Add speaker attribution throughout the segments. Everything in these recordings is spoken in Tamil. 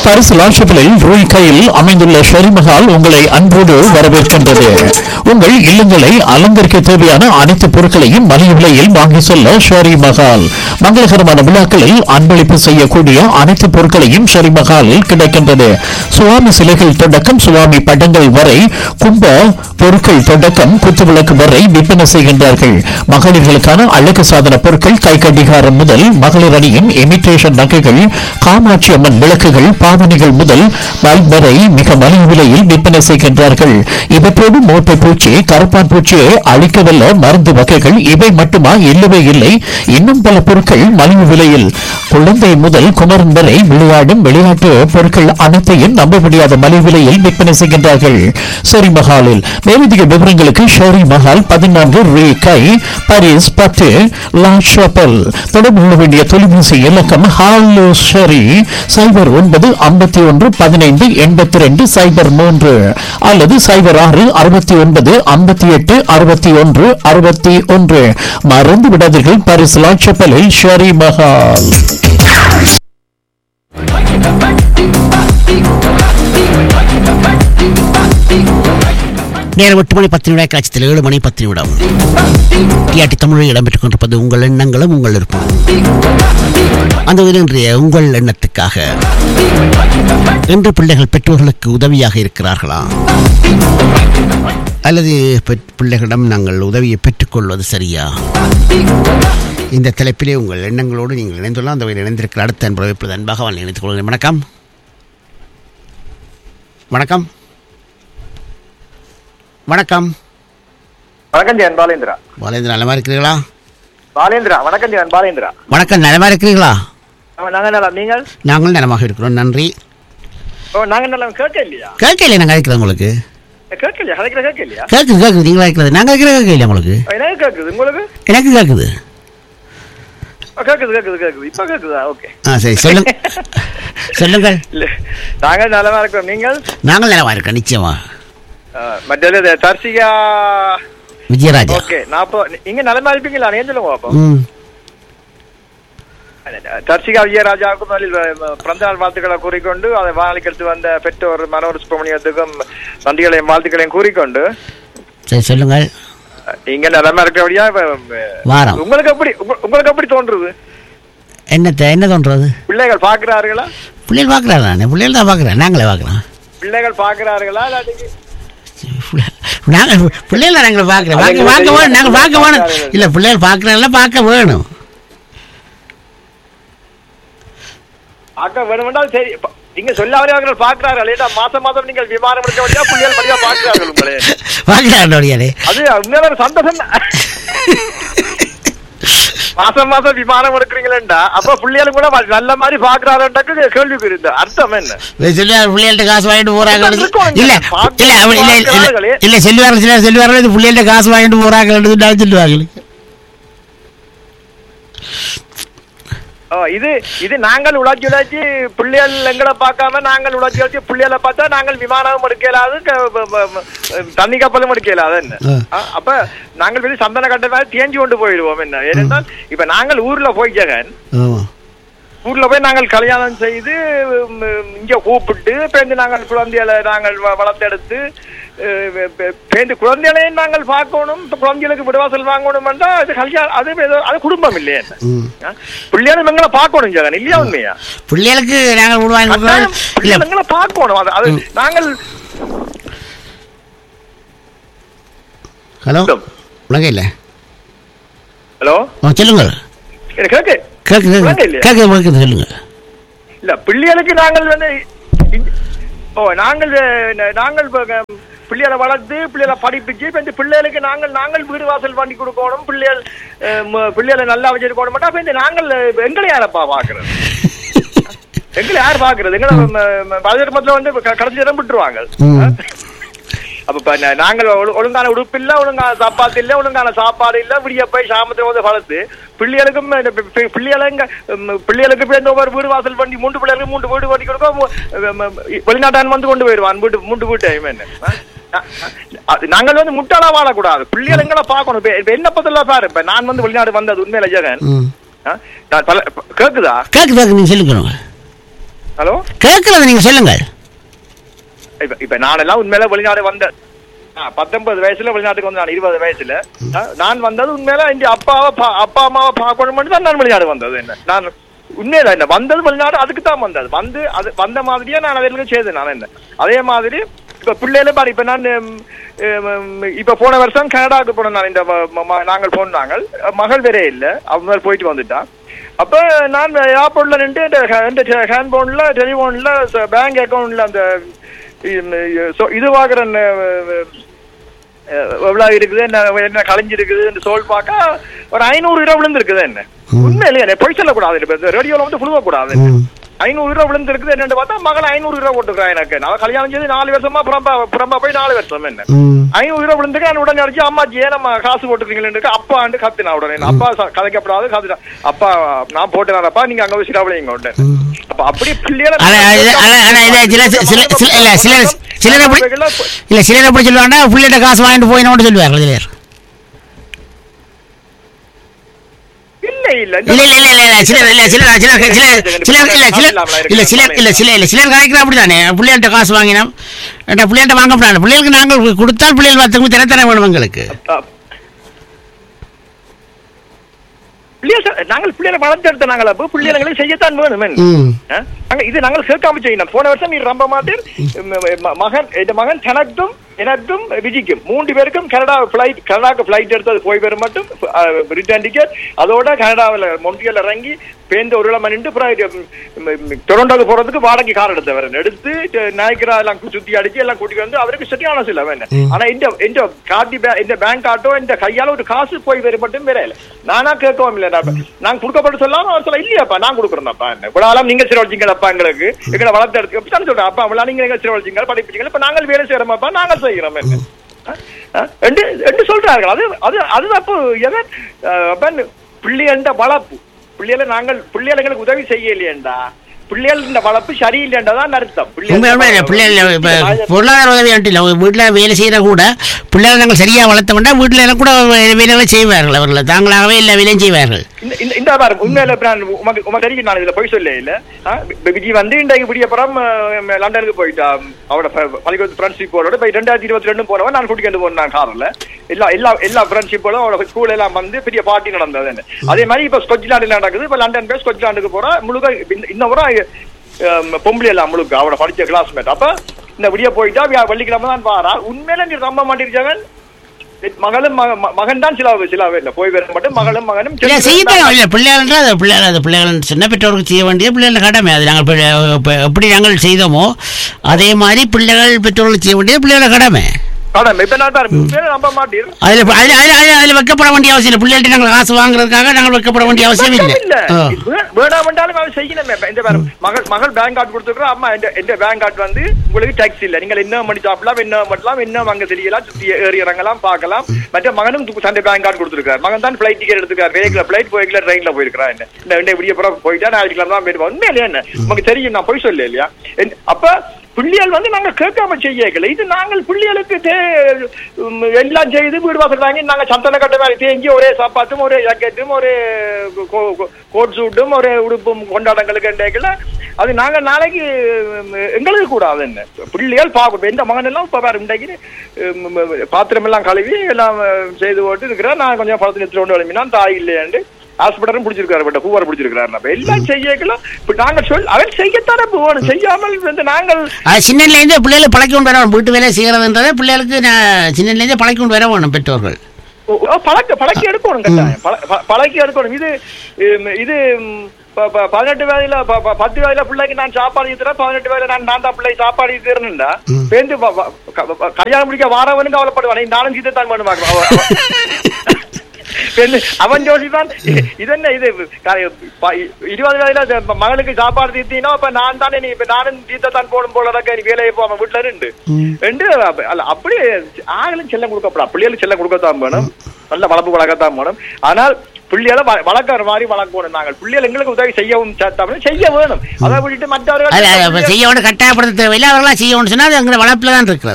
Speaker 1: பாரிஸ் லாஷப்பிளில் ரூய் கையில் அமைந்துள்ள ஷெரிமஹால் உங்களை அன்போடு வரவேற்கின்றது. உங்கள் இல்லங்களை அலங்கரிக்க தேவையான அனைத்து பொருட்களையும் மலிவு விலையில் வாங்கி செல்ல ஷெரி மஹால். மங்களகரமான விழாக்களில் அன்பளிப்பு செய்யக்கூடிய அனைத்து பொருட்களையும் ஷெரி மஹாலில் கிடைக்கின்றது. சுவாமி சிலைகள் தொடக்கம் சுவாமி படங்கள் வரை, கும்ப பொருட்கள் தொடக்கம் குத்துவிளக்கு வரை விற்பனை செய்கின்றார்கள். மகளிர்களுக்கான அழகு சாதன பொருட்கள், கை கடிகாரம் முதல் மகளிர் அணியின் இமிட்டேஷன் நகைகள், காமாட்சி அம்மன் விளக்குகள், பாவனைகள் முதல் பல்ப் வரை மிக மலிவு விலையில் விற்பனை செய்கின்றார்கள். இவற்றோடு மோட்டை பூச்சி, கருப்பான் பூச்சியை அழிக்கவல்ல மருந்து வகைகள் இவை மட்டுமா? இல்லவே இல்லை, இன்னும் பல பொருட்கள் மலிவு விலையில். குழந்தை முதல் குமரன் வரை விளையாடும் விளையாட்டு பொருட்கள் அனைத்தையும் நம்ப முடியாத மலிவு விலையில் விற்பனை செய்கின்றார்கள் ஷெரி மஹாலில். மேலதிக விவரங்களுக்கு ஷெரி மஹால் 14 ரூ கை, பாரிஸ் 10 லா ஷாப்பல். தொடர்பு கொள்ள வேண்டிய தொலைபேசி இலக்கம் ஹாலோ ஷெரி 0951158203 அல்லது 0669586161. மறந்து விடாதீர்கள், பாரிஸ் லா ஷாப்பலில் ஷெரி மஹால்.
Speaker 2: நேரம் 8 மணி 10 நிமிடம் காட்சியில் 7 மணி 10 நிமிடம் டிஆர்டி தமிழில் இடம்பெற்றுக் கொண்டிருப்பது உங்கள் எண்ணங்களும் உங்கள் விருப்பம். அந்த இன்றைய உங்கள் எண்ணத்துக்காக இன்று பிள்ளைகள் பெற்றோர்களுக்கு உதவியாக இருக்கிறார்களா, அல்லது பிள்ளைகளிடம் நாங்கள் உதவியை பெற்றுக்கொள்வது சரியா? இந்த தலைப்பிலே உங்கள் எண்ணங்களோடு நீங்கள் இணைந்துள்ள அந்த வகையில் இணைந்திருக்கிற அடுத்த அன்புறவை இப்பொழுது அன்பாக அவள் இணைத்துக் கொள்கிறேன். வணக்கம். வணக்கம். வணக்கம்.
Speaker 3: வணக்கம் ஜெயன் பாலேந்திரா.
Speaker 2: பாலேந்திரா நலமா இருக்கிறீர்களா?
Speaker 3: பாலேந்திரா வணக்கம் ஜெயன் பாலேந்திரா.
Speaker 2: வணக்கம், நலமா இருக்கிறீர்களா?
Speaker 3: நாங்கள் நலம், நீங்கள்?
Speaker 2: நாங்கள் நலமாக இருக்கிறோம், நன்றி.
Speaker 3: நாங்கள் நலம். கேட்க இல்லையா?
Speaker 2: கேட்கலையே, நாங்கள் அழைக்கிறோம் உங்களுக்கு.
Speaker 3: கேட்கலையா? கதைக்கிற கேட்க இல்லையா?
Speaker 2: கேட்குது நீங்கள் அழைக்கிறது, நாங்கள் அழைக்கிற கேட்கலையா உங்களுக்கு?
Speaker 3: எனக்கு கேட்குது, உங்களுக்கு?
Speaker 2: எனக்கு கேட்குது.
Speaker 3: கேட்குது இப்ப கேட்குதா? ஓகே,
Speaker 2: சரி, சொல்லுங்க. சொல்லுங்கள்.
Speaker 3: நாங்கள் நலமா இருக்கிறோம், நீங்கள்?
Speaker 2: நாங்கள் நலமா இருக்கோம், நிச்சயமா.
Speaker 3: மற்றது தர்சிகா
Speaker 2: விஜயராஜா.
Speaker 3: ஓகே, நான் இப்போ நீங்க நலமா இருப்பீங்களா? நீ சொல்லுங்க பாப்போம். தர்சிகா விஜயராஜாவுக்கும் பிறந்த நாள் வாழ்த்துக்களை கூறிக்கொண்டு, அதை வானொலிக்கு எடுத்து வந்த பெற்றோர் மனோர் சுப்பிரமணியத்துக்கும் நன்றிகளையும் வாழ்த்துக்களையும் கூறிக்கொண்டு,
Speaker 2: சரி சொல்லுங்கள்.
Speaker 3: நீங்க நலமா இருக்கிறபடியா உங்களுக்கு எப்படி தோன்றுது?
Speaker 2: என்ன தோன்றது?
Speaker 3: பிள்ளைகள் பாக்குறார்களா?
Speaker 2: பிள்ளைகள் பாக்குறாங்க, பிள்ளைகள் தான் பாக்குறேன், நாங்களே பாக்குறோம்.
Speaker 3: பிள்ளைகள் பாக்குறார்களா?
Speaker 2: நாங்கள் பிள்ளைகள் நாங்கள் பார்க்குறோம், பார்க்க வேணும், நாங்கள் பார்க்க வேணும். இல்லை, பிள்ளைகள் பார்க்குறாங்களா? பார்க்க வேணும்.
Speaker 3: பார்க்க வேணும்னா சரி, நீங்க சொல்லாமலே அவர்கள் பாக்குறார்கள். மாசம் மாசம் நீங்கள் விமானம் எடுக்க வழியா பிள்ளைகள் வழியா பாக்குறார்கள் உங்களே.
Speaker 2: பார்க்கிறாங்க, அது
Speaker 3: உண்மையான சந்தோஷம். மாசம் மாசம் விமானம் எடுக்கிறீங்களா? அப்ப பிள்ளைகளும் கூட நல்ல மாதிரி பாக்குறாருன்றது கேள்விக்கு இருந்த அர்த்தம் என்ன?
Speaker 2: பிள்ளைகள்ட்ட காசு வாங்கிட்டு போறாங்க. இல்ல இல்ல செல்வார்கள் பிள்ளைகள்ட்ட காசு வாங்கிட்டு போறாங்க சொல்லுவாங்க.
Speaker 3: இது நாங்கள் உழைச்சி பிள்ளைகள் எங்களை பார்க்காம நாங்கள் உழைச்சி பிள்ளைகளை பார்த்தா நாங்கள் விமானம் எடுக்கலாது, தண்ணி கப்பலும் எடுக்கலாது. என்ன அப்ப நாங்கள் வெளியே சந்தன கட்ட தேஞ்சு கொண்டு போயிடுவோம். என்ன ஏனென்றால் இப்ப நாங்கள் ஊர்ல போய் ஜெகன் ஊர்ல போய் நாங்கள் கல்யாணம் செய்து இங்க கூப்பிட்டு பேருந்து நாங்கள் குழந்தைகளை நாங்கள் வளர்த்தெடுத்து பேருந்து குழந்தைகளையும் நாங்கள் பார்க்கணும். குழந்தைகளுக்கு விடுவாசல் வாங்கணும். அது கல்யாணம், அது குடும்பம் இல்லையா? பிள்ளைகளும் எங்களை பார்க்கணும் ஜெகன், இல்லையா? உண்மையா
Speaker 2: பிள்ளைகளுக்கு நாங்கள்
Speaker 3: எங்களை பார்க்கணும். அது நாங்கள்.
Speaker 2: ஹலோ, உலக இல்ல.
Speaker 3: ஹலோ,
Speaker 2: சொல்லுங்க.
Speaker 3: சொல்லுங்க. இல்ல, பிள்ளைகளுக்கு நாங்கள் நாங்கள் பிள்ளைகளை வளர்த்து பிள்ளைகளை படிப்பிச்சு பிள்ளைகளுக்கு நாங்கள் வீடு வாசல் பண்ணி கொடுக்கணும். பிள்ளைகளை நல்லா வச்சிருக்கணும். நாங்கள் எங்களை யாரப்பா பாக்குறது? எங்களை யார் பாக்குறது? எங்களை பதவிமத்துல கடைசி இடம் விட்டுருவாங்க. அப்ப நாங்கள் ஒழுங்கான உடுப்பு இல்ல, ஒழுங்கான சாப்பாடு இல்ல, ஒழுங்கான சாப்பாடு இல்ல, விடிய போய் சாமத்தை வந்து வளர்த்து பிள்ளைகளுக்கும் பிள்ளைகளுக்கு போய் ஒவ்வொரு வீடு வாசல் பண்ணி 3 பிள்ளைகளுக்கு 3 வீடு பண்ணி கொடுக்க வெளிநாட்டான் வந்து கொண்டு போயிடுவான் வீட்டு வீட்டு. நாங்கள் வந்து முட்டாளா வாழக்கூடாது. பிள்ளைகள் எங்களை பார்க்கணும். என்ன பத்தில பாரு, இப்ப நான் வந்து வெளிநாடு வந்தது உண்மையில ஜெகன் கேக்குதா?
Speaker 2: கேக்குது, நீங்க சொல்லுங்க.
Speaker 3: ஹலோ
Speaker 2: கேட்கறது நீங்க சொல்லுங்க.
Speaker 3: இப்ப நானெல்லாம் உண்மையில வெளிநாடு வந்த 19 வயசுல வெளிநாட்டுக்கு வந்தேன். 20 வயசுல நான் வந்தது உண்மையில இந்த அப்பா அம்மாவை பார்க்கணும் தான் நான் வெளிநாடு வந்தது. என்ன நான் உண்மையில என்ன வந்தது வெளிநாடு அதுக்கு தான் வந்தது. வந்து அது வந்த மாதிரியே நான் அதற்கு செய்தேன். நான் என்ன அதே மாதிரி இப்ப பிள்ளைல பாரு. இப்ப நான் இப்ப போன வருஷம் கனடாவுக்கு போனேன். நான் இந்த நாங்கள் போனாங்க மகள் வேறே இல்ல, அவங்க போயிட்டு வந்துட்டான். அப்ப நான் ஏர்போர்ட்ல நின்று ஹேண்ட் போன்ல டெலிபோன்ல பேங்க் அக்கௌண்ட்ல அந்த இது வாங்குற எவ்வளவு இருக்குது என்ன கலைஞ்சிருக்குது சோல் பார்க்க ஒரு 500 ரூபா விழுந்துருக்குது. என்ன உண்மையிலேயே பொய் சொல்லக்கூடாது, ரேடியோல வந்து புழுவ கூடாது. 500 ரூபா விழுந்துருக்குது என்னன்னு பார்த்தா மகள் 500 ரூபா போட்டுக்கிறான். எனக்கு நான் கல்யாணம் செய்து 4 வருஷமா புறம்பா போய் 4 வருஷம். என்ன 500 ரூபா விழுந்துருக்கு. உடனே அடிச்சு அம்மா ஏனம்மா காசு போட்டுருக்கீங்களேன்னு அப்பா ஆண்டு கத்துனா. உடனே அப்பா கதைக்கப்படாது கத்துனா. அப்பா நான் போட்டுறாரப்பா நீங்க அங்க வச்சு சிலாவளைங்க உடனே. அப்ப அப்படி பிள்ளைகளை
Speaker 2: சிலர் எப்படி சொல்லுவாங்க, பிள்ளைகிட்ட காசு வாங்கிட்டு போயினோன்னு சொல்லுவாங்க சிலர். சிலர் கலைக்கிற அப்படித்தானே பிள்ளைகிட்ட காசு வாங்கினோம் பிள்ளைகிட்ட வாங்கப்படாது. பிள்ளைகளுக்கு நாங்கள் கொடுத்தால் பிள்ளைகள் பார்த்து தினத்தர வேணும் எங்களுக்கு.
Speaker 3: நாங்கள் பிள்ளைகளை வளர்த்தெடுத்த நாங்கள் அப்போ பிள்ளைகளை செய்யத்தான் வேணும். இது நாங்கள் கேட்காம செய்யணும். போன வருஷம் நீ ரொம்ப மாட்டேன் மகன் தனக்கும் எனக்கும் விஜிக்கும் 3 பேருக்கும் கனடாவுக்கு பிளைட் எடுத்தது போய் வர மட்டும் ரிட்டர்ன் டிக்கெட். அதோட கனடாவில் மொன்ட்ரியல் இறங்கி பேருந்து ஒரு இளம் நின்று டொரண்டோக்கு போறதுக்கு வாடகை கார் எடுத்து நாய்க்கிறா எல்லாம் சுத்தி அடிச்சு எல்லாம் கூட்டிட்டு வந்து அவருக்கு சரியான சில வேணும். ஆனா இந்த கார்டி இந்த பேங்க் கார்டோ இந்த கையால ஒரு காசு போய் வர மட்டும் வேற இல்லை. நானா கேட்கவும் இல்லை. நான் கொடுக்கப்பட்டு சொல்லாம அவர் சொல்ல இல்லையாப்பா நான் கொடுக்குறேன்ப்பா. இவ்வளவு நீங்க சிரவழிச்சிங்களப்பா எங்களுக்கு எங்களை வளர்த்து எடுத்து சொல்றேன். அப்பா இவ்வளவு நீங்க சிரவழிச்சிங்க படிப்பிச்சிங்க இப்ப நாங்கள் வேலை செய்யறோமாப்பா நாங்கள் செய்கிறோம் என்று சொல்றார்கள். அது அப்போ பிள்ளைகள வளர்ப்பு பிள்ளைகளை எங்களுக்கு உதவி செய்யலையேண்டா பிள்ளைகள் இந்த வளர்ப்பு சரியில்லைன்றதான் அர்த்தம்.
Speaker 2: பொருளாதார உதவி வீட்டுல வேலை செய்யற கூட பிள்ளைகளை நாங்கள் சரியா வளர்த்தோம்னா வீட்டுல எல்லாம் கூட வேலைகளை செய்வார்கள். அவர்கள் தாங்களாகவே எல்லா வேலையும் செய்வார்கள்.
Speaker 3: இந்த உண்மையில உமக்கு தெரியும் நான் இதுல போய் சொல்ல இல்ல. விஜய் வந்து இன்றைக்கு பிடியப்புறம் லண்டனுக்கு போயிட்டா அவரோட ஃப்ரெண்ட்ஷிப்போட 2022 போனவன் நான் கூட்டிட்டு போனேன் கார்ல. எல்லா ஃப்ரெண்ட்ஷிப்போட அவரோட ஸ்கூல் எல்லாம் வந்து பெரிய பார்ட்டி நடந்தது. அதே மாதிரி இப்ப ஸ்கொட்லாண்டில் நடக்குது. இப்ப லண்டன் போய் ஸ்கொட்லாண்டுக்கு போறா முழுக்க இன்னொரு பொம்பளை எல்லாம் முழுக்க அவட படிச்ச கிளாஸ்மேட். அப்ப இந்த விடிய போயிட்டா வெள்ளிக்கிழமை தான் பாரா. உண்மையில நீ ரொம்ப மாட்டிருச்சாங்க மகளும் மகன் தான் சிலாவே இல்லை போய் வர மட்டும் மகளும் மகனும்
Speaker 2: பிள்ளைகள் சின்ன பெற்றோருக்கு செய்ய வேண்டிய பிள்ளைகள் கடமை. அது நாங்கள் எப்படி நாங்கள் செய்தோமோ அதே மாதிரி பிள்ளைகள் பெற்றோர்களுக்கு செய்ய வேண்டிய பிள்ளைகள கடமை. அதுல வைக்கப்பட வேண்டிய அவசியம் இல்லை. பிள்ளைகிட்ட நாங்கள் காசு வாங்குறதுக்காக நாங்கள் வைக்கப்பட வேண்டிய அவசியம் இல்லை.
Speaker 3: வேணாமண்டாலும் அவன் செய்யணும். இந்த மகள் பேங்க் கார்டு கொடுத்துருக்கோம். அம்மா இந்த பேங்க் கார்டு வந்து உங்களுக்கு டாக்ஸ் இல்லை. நீங்கள் என்ன மணி சாப்பிடலாம் என்ன பண்ணலாம் என்ன அங்க தெரியலாம் சுத்தி ஏறி இறங்கலாம் பார்க்கலாம். மற்ற மகனும் சண்டை பேங்க் கார்டு கொடுத்துருக்காரு. மகன் தான் பிளைட் டிக்கெட் எடுத்துக்காரு. ரேக்ல பிளைட் போய்க்கல ட்ரெயின்ல போயிருக்கிறான். இந்த விடிய புறம் போயிட்டா ஞாயிற்றுக்கிழமை தான் போயிட்டு உண்மையிலே என்ன உங்களுக்கு தெரியும் நான் போய் சொல்ல இல்லையா. அப்ப பிள்ளைகள் வந்து நாங்க கேட்காம செய்யல. இது நாங்கள் பிள்ளைகளுக்கு எல்லாம் செய்து வீடு வாசல் வாங்கி நாங்க சந்தன கட்ட மாதிரி தேங்கி ஒரே சாப்பாட்டும் ஒரே ஜாக்கெட்டும் ஒரே கோட் சூட்டும் ஒரே உடுப்பும் கொண்டாடங்களுக்கு அது நாங்க நாளைக்கு எங்களுக்கு கூடாது. என்ன பிள்ளைகள் பார்க்கணும். எந்த மகன் எல்லாம் இப்ப வேற இன்றைக்கு பாத்திரம் எல்லாம் கழுவி எல்லாம் செய்து போட்டு இருக்கிறேன். நான் கொஞ்சம் படத்துல எடுத்துட்டு கொண்டு வளமினா தாய் இல்லையாண்டு ஹாஸ்பிட்டலும் பிடிச்சிருக்காரு பூவார் பிடிச்சிருக்காரு. எல்லாம் செய்யலாம். நாங்க அவன் செய்யத்தானே போகணும். செய்யாமல் வந்து நாங்கள்
Speaker 2: சின்னல இருந்தே பிள்ளைகளை பழக்கி கொண்டு வரணும். வீட்டு வேலை செய்யறதுன்றதை பிள்ளைகளுக்கு சின்னல இருந்தே பழக்கி கொண்டு வர வேணும் பெற்றோர்கள்.
Speaker 3: பழக்கி எடுக்கணும். கட்டாயம் பழக்கி எடுக்கணும். இது 18 வயதுல 10 வயதுல பிள்ளைக்கு நான் சாப்பாடு தரேன். 18 வயதுல நான் தான் பிள்ளை சாப்பாடு தரணும்டா பேருந்து கல்யாணம் முடிக்க வாரவனுக்கு கவலைப்படுவான். நானும் சீத்தான் பண்ணுவாங்க. அவன் ஜோசிதான் இது என்ன இது 20 வயதுல மகனுக்கு சாப்பாடு தீர்த்தீங்கன்னா இப்ப நான் தானே இப்ப நானும் தீர்த்தான் போடும் போல நீ வேலையை போவாம வீட்டுல ரெண்டு அப்படி ஆகலும் செல்லம் கொடுக்கப்படா. பிள்ளைகளுக்கு செல்லம் கொடுக்கத்தான் வேணும். நல்ல வளர்ப்பு வளர்க்கத்தான் வேணும். ஆனால் பிள்ளைகளை வளர்க்கிற மாதிரி வளர்க்கணும். நாங்கள் பிள்ளைகள் எங்களுக்கு உதவி செய்யவும் செய்ய வேணும். அதை விட்டுட்டு மற்றவர்கள்
Speaker 2: செய்ய கட்டாயப்படுத்த தேவையில்லை. அவர்களா செய்யணும்னு சொன்னா அது எங்க வளர்ப்புல தான் இருக்கிறது.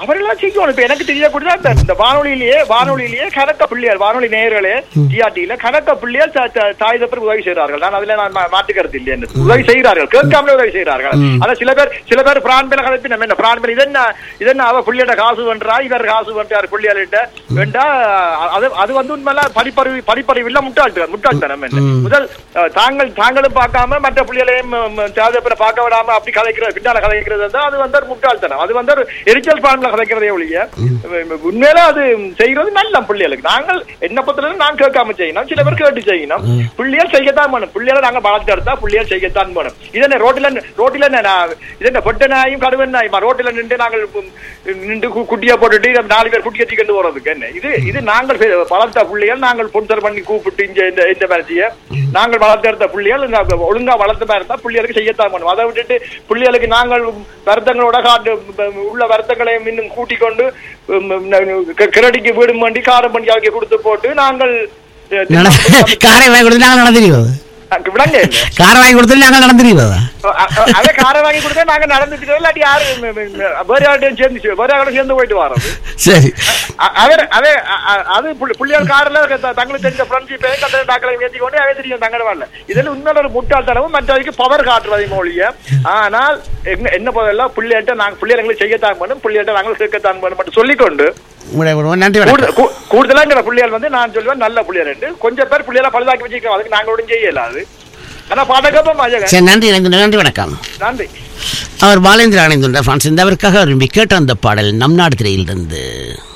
Speaker 3: அவரெல்லாம் செய்யணும். இப்ப எனக்கு தெரியக்கூடிய இந்த வானொலியிலேயே கணக்க பிள்ளைகள், வானொலி நேயர்களே டிஆர்டியில கணக்க பிள்ளைகள் தாய் தப்பர் உதவி செய்கிறார்கள். நான் அதுல மாற்றுக்கிறது இல்லை, உதவி செய்கிறார்கள், கேட்காமலே உதவி செய்கிறார்கள். ஆனா சில பேர் பிரான்பில கலப்பி நம்ம என்ன பிரான்பில் இதென்ன அவ பிள்ளையோட காசு பண்றா, இவர் காசு பண்றாரு பிள்ளைகிட்ட வேண்டா. அது வந்து உண்மையில படிப்பறிவு இல்ல, முட்டாள்தனம். முதல் தாங்களும் பார்க்காம மற்ற பிள்ளைகளையும் தாய் தப்பரை பார்க்க விடாம அப்படி கலைக்கிறது, பின்னால கலைக்கிறது தான் அது வந்து முட்டாள்தனம். அது வந்து எரிச்சல் பிரான்பில கதைக்கிறதே ஒழிய உண்மையில அது செய்யறது நல்ல பிள்ளைகளுக்கு. நாங்கள் என்ன பத்திர நான் கேட்காம செய்யணும், சில பேர் கேட்டு செய்யணும். பிள்ளைகள் செய்யத்தான் வேணும், பிள்ளைகளை நாங்க வளர்த்து எடுத்தா பிள்ளைகள் செய்யத்தான் வேணும். இதென்ன ரோட்டில இதென்ன பொட்ட நாயும் கடுவன் நாயுமா ரோட்டில நின்று குட்டியா போட்டுட்டு 4 பேர் குட்டியை தீக்கண்டு போறதுக்கு என்ன இது நாங்கள் வளர்த்த பிள்ளைகள் நாங்கள் பொன்சர் பண்ணி கூப்பிட்டு இந்த மேட்சிய நாங்கள் வளர்த்து எடுத்த பிள்ளைகள் ஒழுங்கா வளர்த்த மாதிரி இருந்தா பிள்ளைகளுக்கு செய்யத்தான் வேணும். அதை விட்டுட்டு பிள்ளைகளுக்கு நாங்கள் வருத்தங்களோட உள்ள வருத்தங்களை இன்னும் கூட்டிக் கொண்டு கிரடிக்கு வீடும் பண்ணி காரம் பண்ணி ஆக்கி கொடுத்து போட்டு நாங்கள்
Speaker 2: காரை வாங்கி கொடுத்து நாங்கள் நடந்துருவோம். காரை வாங்கி கொடுத்து நாங்கள் நடந்துருவோம்.
Speaker 3: அதே காரை வாங்கி கொடுத்தா நாங்க நடந்துட்டு இல்லாட்டி யாரு வேற யார்ட்டையும் சேர்ந்து போயிட்டு வரோம். சரி, அது புள்ளியார் காரில் தங்களுக்கு தெரிஞ்ச ஃப்ரெண்ட்ஷிப்பை கட்ட டாக்களை ஏற்றி கொண்டு அவை தெரியும் தங்கட வரல. இதில் உண்மையில ஒரு முட்டாள்தனமும் மற்றவருக்கு பவர் காட்டுறதை மொழிய. ஆனால் என்ன போதெல்லாம் பிள்ளைகிட்ட நாங்கள் பிள்ளைகளை எங்களுக்கு செய்யத்தான் பண்ணும், பிள்ளைகிட்ட நாங்கள் கேட்கத்தான் பண்ணும் மட்டும் சொல்லிக்கொண்டு கூடுதலாங்கிற பிள்ளைகள் வந்து நான் சொல்லுவேன் நல்ல பிள்ளைகள். கொஞ்சம் பேர் பிள்ளைகளை பழுதாக்கி வச்சுக்கிறோம், அதுக்கு நாங்கள் ஒன்றும் செய்யலாது. ஆனா பாடகப்பா
Speaker 2: நன்றி வணக்கம்.
Speaker 3: நன்றி.
Speaker 2: அவர் பாலேந்திர ஆனந்த் பிரான்ஸ் இந்த அவருக்காக விரும்பி கேட்ட அந்த பாடல் நம் நாடு திரையிலிருந்து.